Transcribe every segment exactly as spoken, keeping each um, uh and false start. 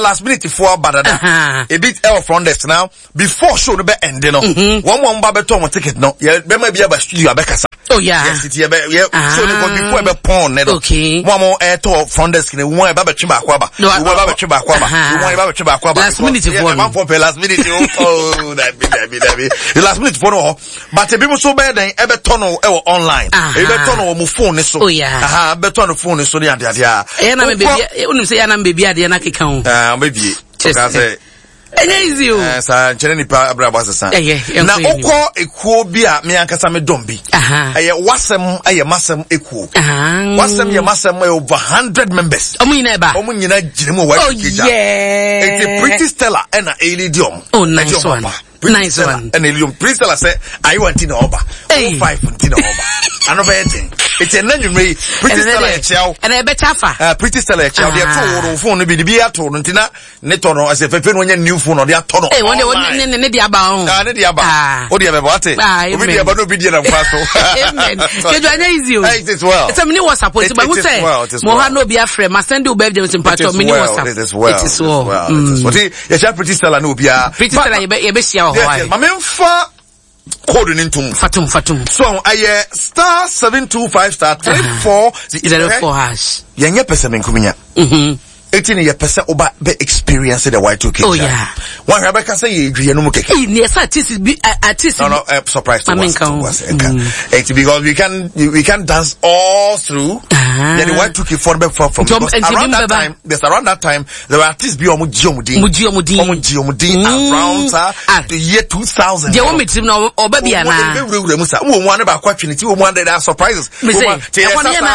last minute for badada. A bit L front desk now. Before show the be end, you know. One one babe to ticket no. Yeah, be maybe a studio abekasa. Oh yeah. Yes, it yeah. So the before be pawn. Okay. One more air to front desk. One babe chiba kwaba. One babe chiba kwaba. One babe chiba kwaba. Last minute for one for last minute. Oh, that be that be that be. The last minute for no. But the people so bad then ebe tunnel e online. Ebe tunnel mo phone so. Oh yeah. Aha, ebe tunnel phone so dia dia dia. E na me baby, unim say ya na baby ade na keka ho. Ah, baby. Ka say Enye easy o. Eh sa nchene nipa abraba sesa. Na okọ ekuo bi a me ankasa me dombi. Aha. Eye wasem eye masem ekuo. Aha. Wasem ye masem over one hundred members. Omo nyina ba. Omo nyina gire mo wa kija. Oh yeah. It's a pretty stellar and a elidium. Oh nice one. Nice one. And elidium pretty stellar say I want in oba. Oh five in oba. Ano be thing. It's a name me pretty stellar chao. And a better fa. Uh pretty stellar chao. They to phone no be the be ato ntina ne to no as if fe no new phone or they ato no. Eh one day ne ne dia ba ho. Ah ne dia ba. O dia be what? Obi dia ba no bi dia na kwa so. Amen. Kedu anya easy o. It is well. It's a mini WhatsApp but who say mo ha no be afre ma send you birthday with pato mini WhatsApp. It is well. It is well. What you share pretty stellar no be a. Pretty stellar ye be ye be sia ho. Yes, ma memfa code nintum fatum fatum so aye star seven two five star three four zero four hash yenye pese menkuminya mhm eighteen ye pese oba be experience the Y two K. Oh yeah. One Rebecca say ye dwe no mu keke. Eh near artist be artist. No no uh, surprise to us. It's because we can we can dance all through. Yeah, the Y two K for from from around that time. There's around that time there were artists be omo ji omo din. Muji omo din. Omo ji omo din around uh, the year two thousand. Je wo metim na oba bia na. We we musa. Wo mo ane ba kwa twiniti wo mo ane that surprises. Me say.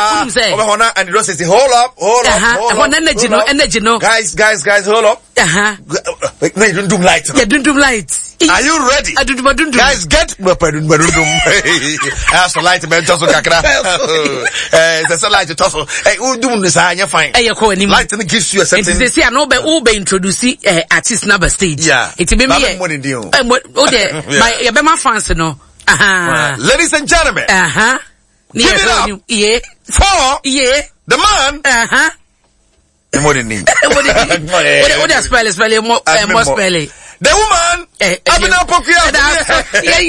Oba hona and the say hold up, hold up, hold up. Energy no. Guys, guys, guys, hold up. Uh-huh. No, you don't do light. Yeah, don't do light. Are you ready? I don't do. Guys, get. I have some light, man. Just kakra. Eh, there's a light to toss. Hey, who do this? I am fine. Hey, you light and gives you a sense. They say I know, but who be introduce uh, artist number stage. Yeah. It be me. What did you? Um, what? Oh, there. My, you be my fans, no. Uh-huh. Ladies and gentlemen. Uh-huh. Give it up. Yeah. For. Yeah. The man. Uh-huh. What do you need? What do you What do you spell it? Spell it more, more spell it. The woman. Abina Pokia. Yeah,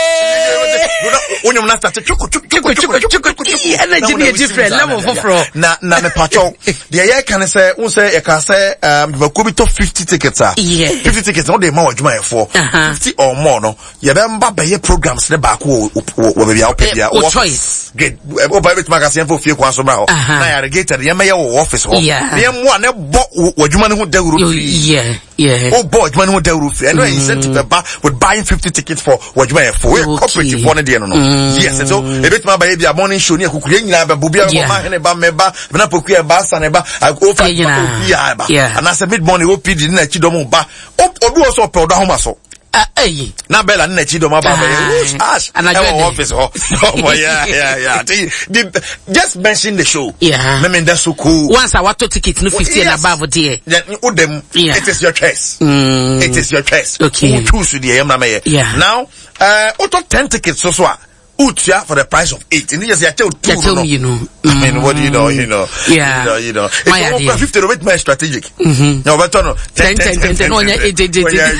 yeah. When you not start to chuku chuku chuku chuku chuku. Energy be different level for fro. Na na me pacho. The year can say, un say, you can say, um, you could be top fifty tickets. Yeah. Fifty tickets. No, they more juma for fifty or more. No, you remember by programs the back wo wo be out there. What choice? Get. Oh, by it magazine for few kwanso ba ho. Na ya get the yema your office ho. Yeah. The yema ne bo wo juma ne ho dawuru free. Yeah. Yeah. Oh boy, juma ne ho dawuru free. Anyway, incentive ba with buying fifty tickets for what you may for cooperative one day no no. Yes, so a bit my baby a morning show near kukuye nyina ba bobia ba ma hene ba meba na pokuye ba sa ne ba go for obia ba and as a mid morning O P D na chi do mo ba odu so pe odo homa so ah eh na bella na chi do ma ba ba ash and I office oh yeah yeah yeah just mention the show. Yeah, I mean that's so cool. Once I want to ticket no fifty and above there. It is your choice. It is your choice. Okay. Who choose the am na me. Yeah. Now uh auto ten tickets so so utia for the price of eight. And yes, I tell two. Tell me, you know. I mean, what do you know? You know. Yeah. You know. You know. It's my idea. fifty a bit more strategic. Mm-hmm. No, but no. Ten, ten, ten, ten. No, yeah, it, it, it,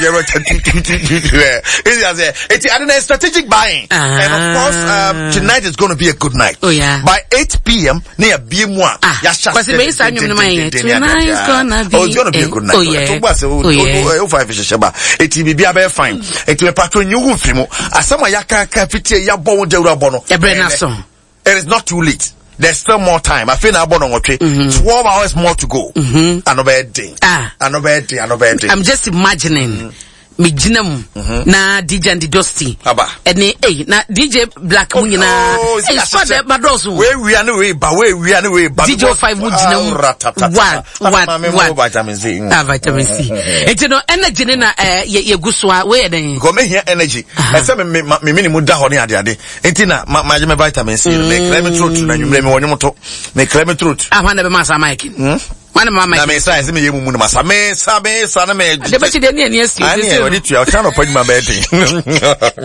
it's a strategic buying. Uh-huh. And of course, um, tonight is going to be a good night. Oh yeah. By eight p.m. near B M one. Ah. Because the base time tonight is gonna be. Oh, it's going to be a good night. Oh yeah. Oh yeah. Oh five is sheba. It will be a fine. It will patron you will film. Asama yaka kafiti ya bo de urabono. It is not too late. There's still more time. I feel about on twelve hours more to go. Mm-hmm. Another day. Ah. Another day. Another day. I'm just imagining. Mm-hmm. Me jinam na D J and the Dusty. Aba. Ene eh na D J Black mu nyina. Eh so de madoso. We we are no way ba we we are no way ba. D J five mu jinam. One one one. Vitamin C. Ah vitamin C. Enti no energy na eh ye guso a we den. Go me here energy. E say me me minimum da ho ne ade ade. Enti na ma me vitamin C. Me creme truth na nwumre me wonyo moto. Me creme truth. Ah hwan na be masa Mike. Hmm? One mama na me say say me yemu mu no masa me sa me sa na me. De be chi de ne ne esi. Ani e wadi tu ya o chan no padi ma be